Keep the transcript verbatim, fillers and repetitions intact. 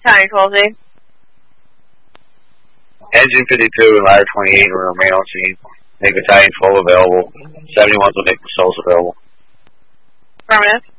Battalion twelve Z. Engine fifty-two and ladder twenty-eight will remain on scene. Make Battalion twelve available. seventy-ones will make themselves available. Affirmative.